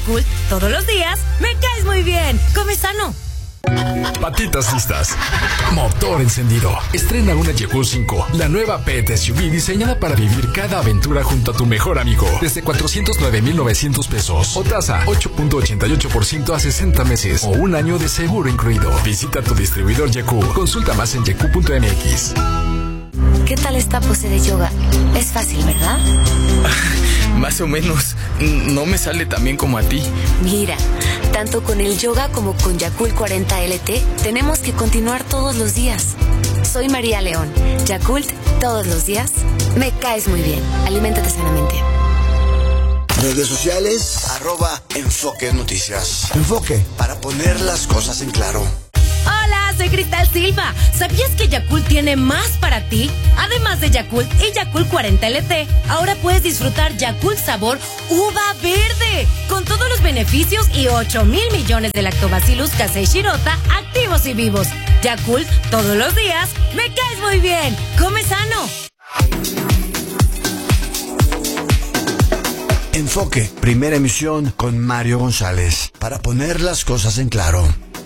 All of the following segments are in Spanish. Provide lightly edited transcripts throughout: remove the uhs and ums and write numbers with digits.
Yakult, todos los días, me caes muy bien. Come sano. Patitas listas, motor encendido. Estrena una Yakult 5, la nueva pet SUV diseñada para vivir cada aventura junto a tu mejor amigo. Desde 409,900 pesos o tasa 8.88% a 60 meses o un año de seguro incluido. Visita tu distribuidor Yakult. Consulta más en yakult.mx. ¿Qué tal esta pose de yoga? Es fácil, ¿verdad? Más o menos. No me sale tan bien como a ti. Mira, tanto con el yoga como con Yakult 40 LT, tenemos que continuar todos los días. Soy María León. Yakult, todos los días. Me caes muy bien. Aliméntate sanamente. Redes sociales, @Enfoque Noticias. Enfoque, para poner las cosas en claro. Hola, soy Cristal Silva. ¿Sabías que Yakult tiene más para ti? Además de Yakult y Yakult 40 LT, ahora puedes disfrutar Yakult sabor uva verde, con todos los beneficios y 8,000 millones de lactobacillus casei shirota activos y vivos. Yakult, todos los días, me caes muy bien. Come sano. Enfoque, primera emisión con Mario González, para poner las cosas en claro.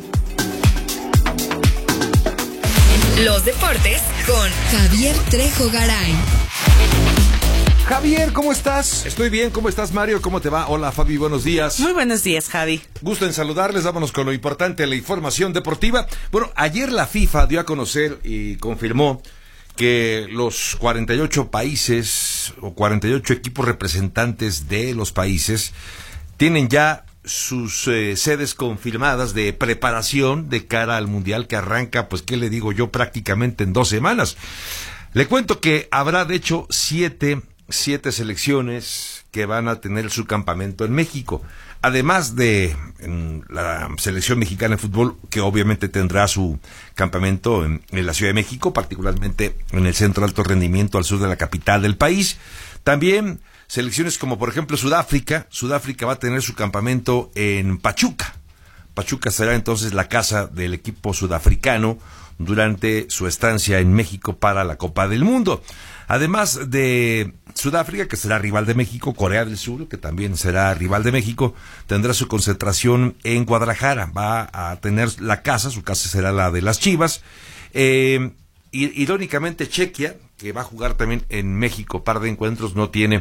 Los deportes con Javier Trejo Garay. Javier, ¿cómo estás? Estoy bien, ¿cómo estás, Mario? ¿Cómo te va? Hola, Fabi, buenos días. Muy buenos días, Javi. Gusto en saludarles, vámonos con lo importante, la información deportiva. Bueno, ayer la FIFA dio a conocer y confirmó que los 48 países o 48 equipos representantes de los países tienen ya sus sedes confirmadas de preparación de cara al Mundial que arranca, pues, ¿qué le digo yo? Prácticamente en 2 semanas. Le cuento que habrá, de hecho, siete selecciones que van a tener su campamento en México. Además de la selección mexicana de fútbol, que obviamente tendrá su campamento en la Ciudad de México, particularmente en el Centro de Alto Rendimiento al sur de la capital del país. También selecciones como, por ejemplo, Sudáfrica. Sudáfrica va a tener su campamento en Pachuca. Pachuca será entonces la casa del equipo sudafricano durante su estancia en México para la Copa del Mundo. Además de Sudáfrica, que será rival de México, Corea del Sur, que también será rival de México, tendrá su concentración en Guadalajara. Va a tener su casa será la de las Chivas. Irónicamente, Chequia, que va a jugar también en México par de encuentros, no tiene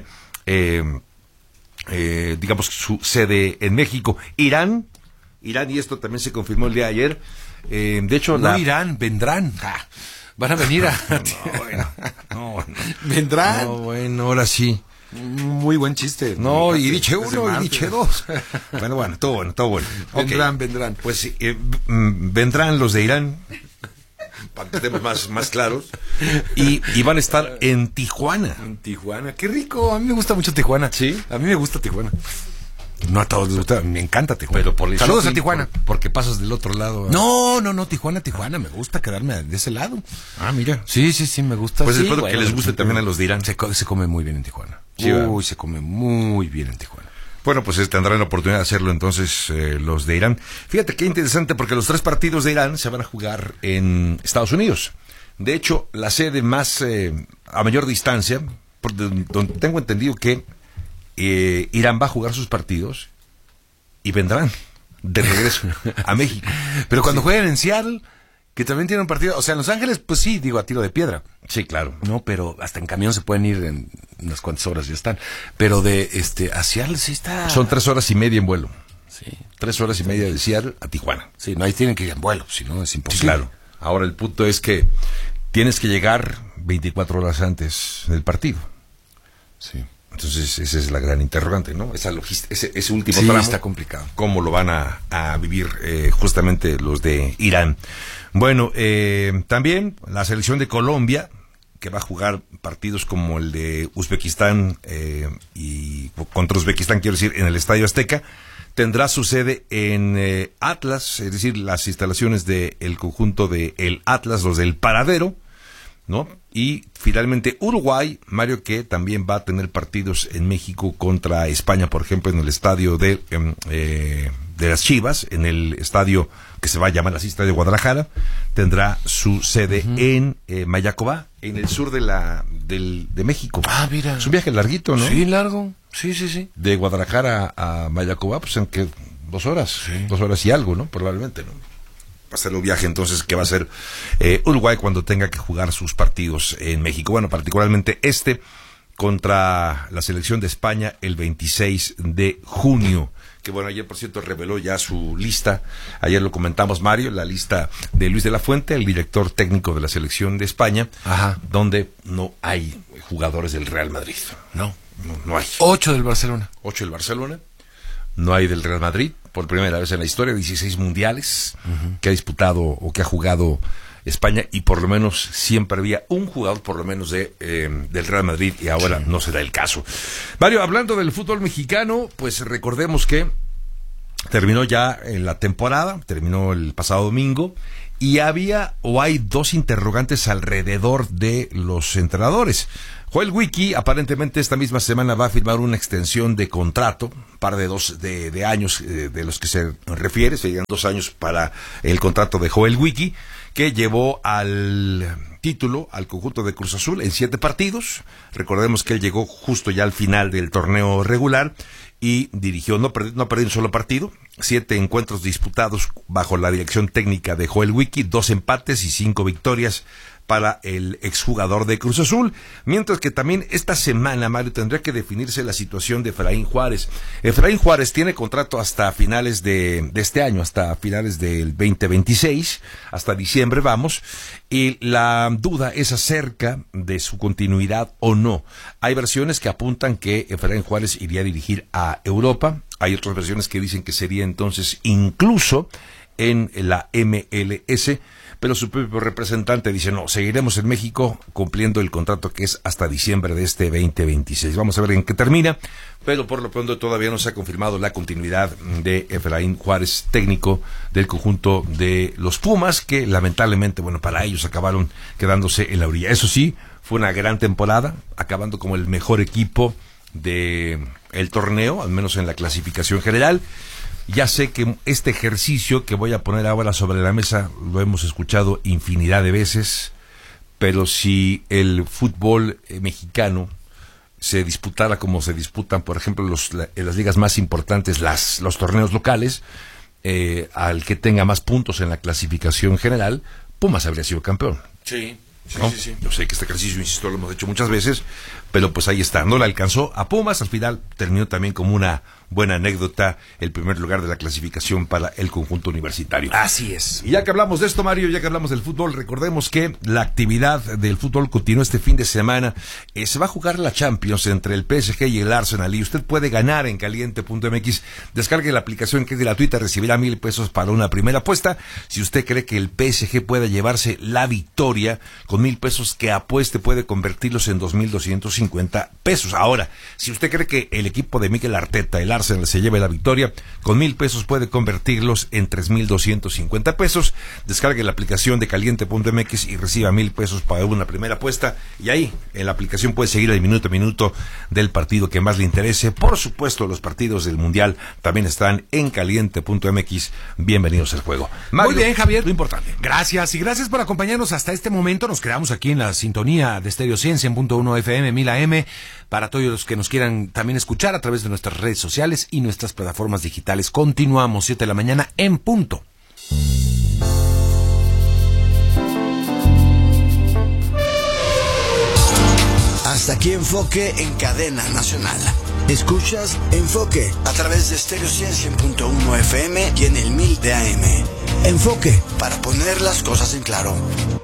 digamos su sede en México. Irán, y esto también se confirmó el día de ayer, de hecho Irán, vendrán. Van a venir a... No, ¿Vendrán? No, bueno, ahora sí. Muy buen chiste. No, y diche uno, y diche dos. Bueno, todo bueno. Vendrán. Pues vendrán los de Irán, para que estemos más claros, y van a estar en Tijuana. En Tijuana, qué rico. A mí me gusta mucho Tijuana. ¿Sí? A mí me gusta Tijuana. No a todos les gusta, me encanta Tijuana. Pero saludos a Tijuana. Porque pasas del otro lado. No, Tijuana, me gusta quedarme de ese lado. Ah, mira. Sí, me gusta. Pues sí, espero que les guste también a los de Irán. Se come muy bien en Tijuana. Sí, se come muy bien en Tijuana. Bueno, pues tendrán la oportunidad de hacerlo entonces los de Irán. Fíjate qué interesante, porque los 3 partidos de Irán se van a jugar en Estados Unidos. De hecho, la sede más a mayor distancia, donde tengo entendido que Irán va a jugar sus partidos y vendrán de regreso a México. Pero cuando jueguen en Seattle, que también tienen un partido, o sea, en Los Ángeles, pues sí, digo, a tiro de piedra. Sí, claro. No, pero hasta en camión se pueden ir en unas cuantas horas, ya están. Pero a Seattle sí está... Son 3 horas y media en vuelo. Sí. 3 horas y media de Seattle a Tijuana. Sí, no, ahí tienen que ir en vuelo, si no es imposible. Sí, claro. Ahora el punto es que tienes que llegar 24 horas antes del partido. Sí. Entonces, esa es la gran interrogante, ¿no? Esa logística, ese último sí, tramo. Está complicado. ¿Cómo lo van a vivir justamente los de Irán? Bueno, también la selección de Colombia, que va a jugar partidos como el de Uzbekistán y contra Uzbekistán, quiero decir, en el Estadio Azteca, tendrá su sede en Atlas, es decir, las instalaciones del conjunto de el Atlas, los del Paradero, ¿no? Y finalmente Uruguay, Mario, que también va a tener partidos en México contra España, por ejemplo, en el estadio de las Chivas, en el estadio que se va a llamar así, Estadio Guadalajara, tendrá su sede en Mayacobá, en el sur de México. Ah, mira. Es un viaje larguito, ¿no? Sí, largo. Sí. De Guadalajara a Mayacuba, pues en que 2 horas, Sí. 2 horas y algo, ¿no? Probablemente, ¿no? Va a ser un viaje entonces que va a ser Uruguay cuando tenga que jugar sus partidos en México. Bueno, particularmente contra la selección de España el 26 de junio. Que bueno, ayer por cierto reveló ya su lista. Ayer lo comentamos, Mario, la lista de Luis de la Fuente, el director técnico de la selección de España, Ajá. donde no hay jugadores del Real Madrid. No hay. 8 del Barcelona. 8 del Barcelona. No hay del Real Madrid, por primera vez en la historia, 16 mundiales que ha disputado o que ha jugado España, y por lo menos siempre había un jugador por lo menos del Real Madrid, y ahora no será el caso. Mario, hablando del fútbol mexicano, pues recordemos que terminó ya la temporada, terminó el pasado domingo, y hay 2 interrogantes alrededor de los entrenadores. Joel Wiki aparentemente esta misma semana va a firmar una extensión de contrato, par de años de los que se refiere, serían 2 años para el contrato de Joel Wiki, que llevó al título al conjunto de Cruz Azul en 7 partidos. Recordemos que él llegó justo ya al final del torneo regular y dirigió, no perdió un solo partido, 7 encuentros disputados bajo la dirección técnica de Joel Wiki, 2 empates y 5 victorias para el exjugador de Cruz Azul, mientras que también esta semana, Mario, tendría que definirse la situación de Efraín Juárez. Efraín Juárez tiene contrato hasta finales de este año, hasta finales del 2026, hasta diciembre vamos, y la duda es acerca de su continuidad o no. Hay versiones que apuntan que Efraín Juárez iría a dirigir a Europa, hay otras versiones que dicen que sería entonces incluso en la MLS, pero su propio representante dice, no, seguiremos en México cumpliendo el contrato que es hasta diciembre de este 2026. Vamos a ver en qué termina, pero por lo pronto todavía no se ha confirmado la continuidad de Efraín Juárez, técnico del conjunto de los Pumas, que lamentablemente, bueno, para ellos acabaron quedándose en la orilla. Eso sí, fue una gran temporada, acabando como el mejor equipo del torneo, al menos en la clasificación general. Ya sé que este ejercicio que voy a poner ahora sobre la mesa lo hemos escuchado infinidad de veces, pero si el fútbol mexicano se disputara como se disputan, por ejemplo, en las ligas más importantes, los torneos locales, al que tenga más puntos en la clasificación general, Pumas habría sido campeón. Sí. ¿No? Sí. Yo sé que este ejercicio, insisto, lo hemos hecho muchas veces, pero pues ahí está, no le alcanzó a Pumas, al final terminó también como una buena anécdota el primer lugar de la clasificación para el conjunto universitario. Así es. Y ya que hablamos de esto, Mario, ya que hablamos del fútbol, recordemos que la actividad del fútbol continúa este fin de semana. Se va a jugar la Champions entre el PSG y el Arsenal, y usted puede ganar en caliente.mx. Descargue la aplicación, que es gratuita, recibirá 1,000 pesos para una primera apuesta. Si usted cree que el PSG pueda llevarse la victoria, con 1,000 pesos que apueste puede convertirlos en 2,250 pesos. Ahora, si usted cree que el equipo de Mikel Arteta, el Arsenal, se lleve la victoria, con 1,000 pesos puede convertirlos en 3,250 pesos. Descargue la aplicación de caliente.mx y reciba 1,000 pesos para una primera apuesta, y ahí en la aplicación puede seguir el minuto a minuto del partido que más le interese. Por supuesto, los partidos del Mundial también están en caliente.mx. Bienvenidos al juego. Mario, muy bien, Javier. Lo importante. Gracias, y gracias por acompañarnos hasta este momento. Nos quedamos aquí en la sintonía de Stereo 100.1 FM, 1000 AM, para todos los que nos quieran también escuchar a través de nuestras redes sociales y nuestras plataformas digitales. Continuamos 7 de la mañana en punto. Hasta aquí Enfoque en cadena nacional. Escuchas Enfoque a través de Stereo 100.1 FM y en el 1000 de AM. Enfoque, para poner las cosas en claro.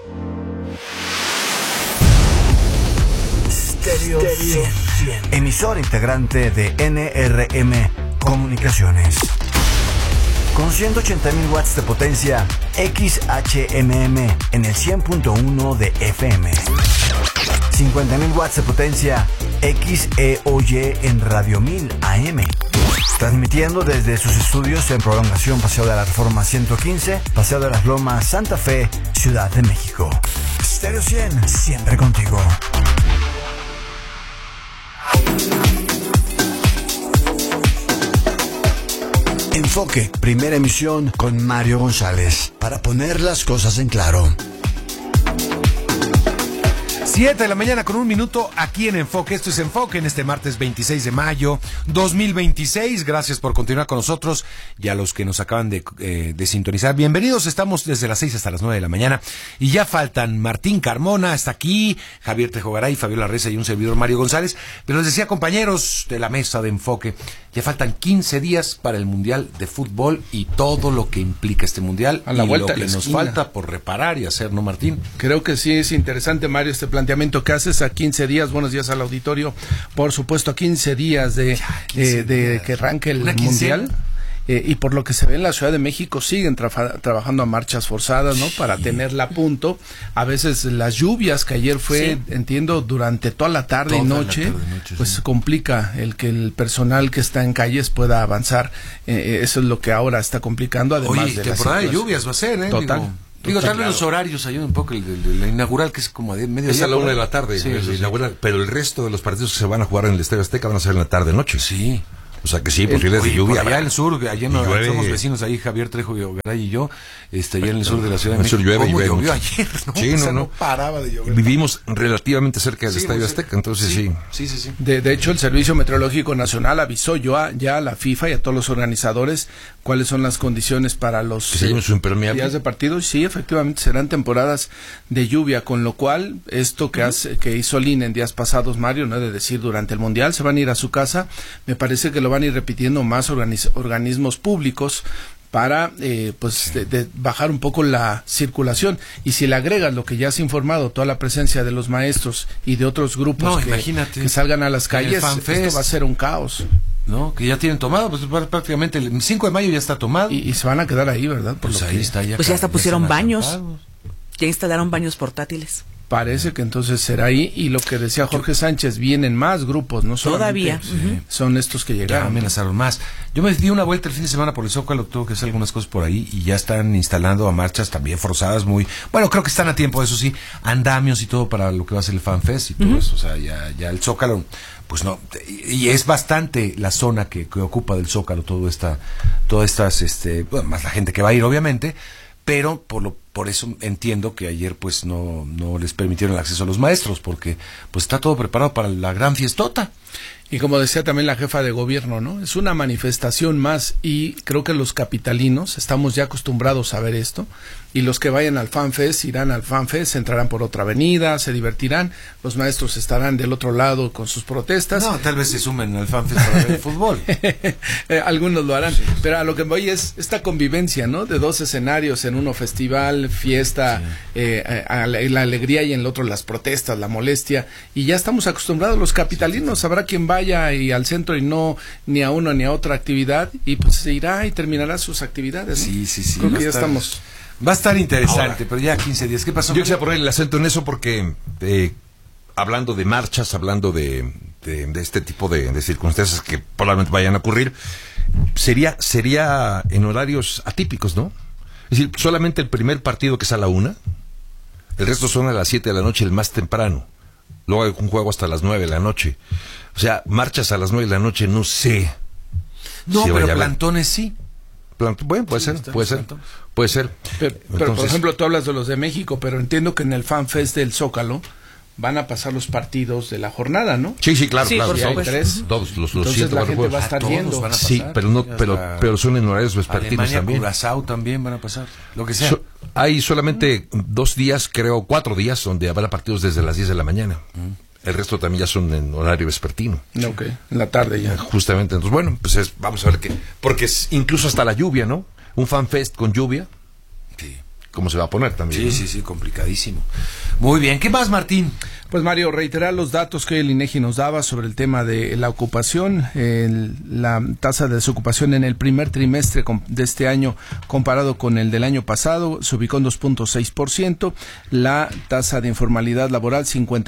Stereo 100, emisora integrante de NRM Comunicaciones. Con 180.000 watts de potencia, XHMM en el 100.1 de FM. 50.000 watts de potencia, XEOY en Radio 1000 AM. Transmitiendo desde sus estudios en Prolongación Paseo de la Reforma 115, Paseo de las Lomas, Santa Fe, Ciudad de México. Stereo 100, siempre contigo. Enfoque, primera emisión con Mario González, para poner las cosas en claro. 7 de la mañana con 1 minuto aquí en Enfoque. Esto es Enfoque en este martes 26 de mayo 2026. Gracias por continuar con nosotros y a los que nos acaban de sintonizar. Bienvenidos, estamos desde las 6 hasta las 9 de la mañana y ya faltan Martín Carmona, hasta aquí, Javier Trejo Garay, Fabiola Reza y un servidor Mario González. Pero les decía, compañeros de la mesa de Enfoque, ya faltan 15 días para el Mundial de Fútbol y todo lo que implica este Mundial a la y vuelta lo que de la nos esquina. falta por reparar y hacer, ¿no, Martín? Creo que sí es interesante, Mario, este planteamiento que haces a 15 días. Buenos días al auditorio. Por supuesto, a 15 días de que arranque el Mundial. Y por lo que se ve en la Ciudad de México siguen trabajando a marchas forzadas, ¿no? Para tenerla a punto. A veces las lluvias que ayer fue, entiendo, durante toda la tarde y noche, pues complica el que el personal que está en calles pueda avanzar. Eso es lo que ahora está complicando, además de temporada de lluvias va a ser, ¿eh? Total. Digo, tal vez los horarios ayudan un poco, la inaugural, que es como de medio Es día. a la 1 de la tarde, sí, pero el resto de los partidos que se van a jugar en el Estadio Azteca van a ser en la tarde-noche. Sí. O sea que sí, posibilidades de lluvia. Allá en el sur, allá somos vecinos ahí, Javier Trejo Garay y yo, allá en el sur de la Ciudad de México. Llueve llovió mucho. ayer, ¿no? Sí, no paraba de llover. Vivimos relativamente cerca del Estadio Azteca, entonces sí. Sí. De hecho, el Servicio Meteorológico Nacional avisó ya a la FIFA y a todos los organizadores cuáles son las condiciones para los días de partido. Sí, efectivamente serán temporadas de lluvia, con lo cual esto que hizo Lina en días pasados, Mario, no he de decir durante el Mundial, se van a ir a su casa. Me parece que lo van a ir repitiendo más organismos públicos para de bajar un poco la circulación. Y si le agregas lo que ya has informado, toda la presencia de los maestros y de otros grupos que salgan a las calles, esto va a ser un caos. ¿No? Que ya tienen tomado, pues prácticamente el 5 de mayo ya está tomado. Y se van a quedar ahí, ¿verdad? Pues ahí está ya. Pues ya hasta pusieron baños. Ya instalaron baños portátiles. Parece que entonces será ahí, y lo que decía Jorge Sánchez, vienen más grupos, no solamente todavía son estos que llegaron. Ya amenazaron más. Yo me di una vuelta el fin de semana por el Zócalo, tuve que hacer algunas cosas por ahí y ya están instalando a marchas también forzadas bueno, creo que están a tiempo, eso sí, andamios y todo para lo que va a ser el FanFest y todo eso, o sea, ya el Zócalo, pues no, y es bastante la zona que ocupa del Zócalo, todas estas, más la gente que va a ir, obviamente, pero por eso entiendo que ayer pues no les permitieron el acceso a los maestros, porque pues está todo preparado para la gran fiestota. Y como decía también la jefa de gobierno, ¿no? Es una manifestación más, y creo que los capitalinos estamos ya acostumbrados a ver esto, y los que vayan al FanFest irán al FanFest, entrarán por otra avenida, se divertirán, los maestros estarán del otro lado con sus protestas. No, tal vez se sumen al FanFest para ver el fútbol. Algunos lo harán, pero a lo que voy es esta convivencia, ¿no? De dos escenarios, en uno festival, fiesta, la alegría, y en el otro las protestas, la molestia, y ya estamos acostumbrados los capitalinos. Habrá quien vaya y al centro y no ni a una ni a otra actividad, y pues se irá y terminará sus actividades, ¿no? Sí. Creo que ya estamos. Va a estar interesante. Ahora, pero ya 15 días. ¿Qué pasó? Yo quisiera poner el acento en eso porque hablando de marchas, hablando de este tipo de circunstancias que probablemente vayan a ocurrir, sería en horarios atípicos, ¿no? Es decir, solamente el primer partido, que es a la 1, el resto son a las 7 de la noche, el más temprano. Luego hay un juego hasta las 9 de la noche. O sea, marchas a las 9 de la noche, no sé. No, pero plantones sí. Bueno, puede ser. Pero por ejemplo, tú hablas de los de México, pero entiendo que en el FanFest del Zócalo van a pasar los partidos de la jornada, ¿no? Sí, claro. Por todos los Entonces 7 la gente va a estar yendo. Van a pasar. Sí, pero son en horarios vespertinos Alemania, también. Curazao también van a pasar, lo que sea. Hay solamente 2 días, creo, 4 días donde habrá partidos desde las 10 de la mañana. El resto también ya son en horario vespertino. Ok, en la tarde ya. Justamente, entonces bueno, pues vamos a ver qué, porque es incluso hasta la lluvia, ¿no? Un FanFest con lluvia. Sí. ¿Cómo se va a poner también? Sí, complicadísimo. Muy bien, ¿qué más, Martín? Pues Mario, reiterar los datos que el INEGI nos daba sobre el tema de la ocupación. La tasa de desocupación en el primer trimestre de este año comparado con el del año pasado se ubicó en 2.6%. La tasa de informalidad laboral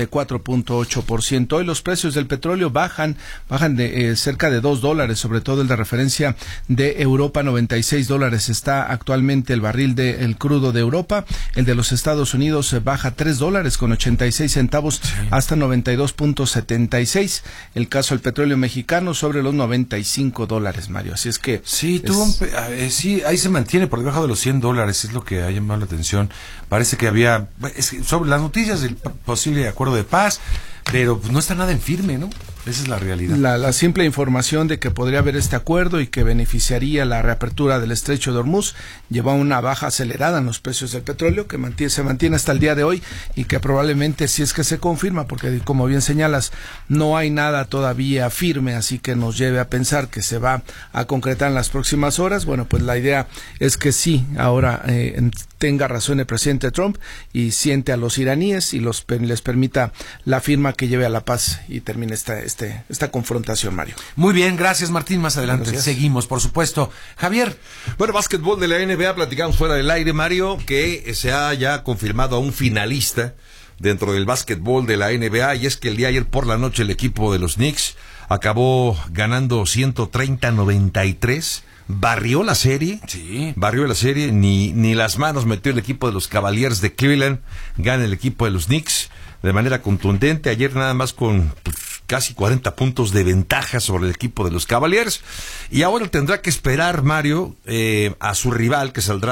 54.8%. Hoy los precios del petróleo bajan de cerca de $2, sobre todo el de referencia de Europa, $96. Está actualmente el barril del crudo de Europa. El de los Estados Unidos baja $3 con 86 centavos hasta 92.76. El caso del petróleo mexicano sobre los $95, Mario. Así es que sí, sí, ahí se mantiene por debajo de los $100, es lo que ha llamado la atención. Parece que había sobre las noticias del posible acuerdo de paz, pero no está nada en firme, ¿no? Esa es la realidad. La simple información de que podría haber este acuerdo y que beneficiaría la reapertura del estrecho de Hormuz lleva a una baja acelerada en los precios del petróleo que se mantiene hasta el día de hoy y que probablemente, si es que se confirma, porque como bien señalas, no hay nada todavía firme, así que nos lleve a pensar que se va a concretar en las próximas horas. Bueno, pues la idea es que sí, ahora tenga razón el presidente Trump y siente a los iraníes y les permita la firma que lleve a la paz y termine esta confrontación, Mario. Muy bien, gracias Martín, más adelante seguimos, por supuesto. Javier. Bueno, básquetbol de la NBA, platicamos fuera del aire, Mario, que se ha ya confirmado a un finalista dentro del básquetbol de la NBA, y es que el día de ayer por la noche el equipo de los Knicks acabó ganando 130-93, barrió la serie, ni las manos metió el equipo de los Cavaliers de Cleveland, gana el equipo de los Knicks de manera contundente, ayer nada más con casi 40 puntos de ventaja sobre el equipo de los Cavaliers, y ahora tendrá que esperar, Mario, a su rival que saldrá